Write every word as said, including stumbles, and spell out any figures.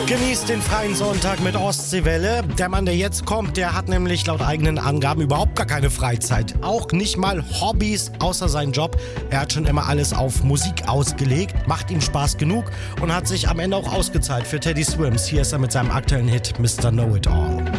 Genießt den freien Sonntag mit Ostseewelle. Der Mann, der jetzt kommt, der hat nämlich laut eigenen Angaben überhaupt gar keine Freizeit. Auch nicht mal Hobbys außer seinen Job. Er hat schon immer alles auf Musik ausgelegt, macht ihm Spaß genug und hat sich am Ende auch ausgezahlt für Teddy Swims. Hier ist er mit seinem aktuellen Hit Mister Know It All.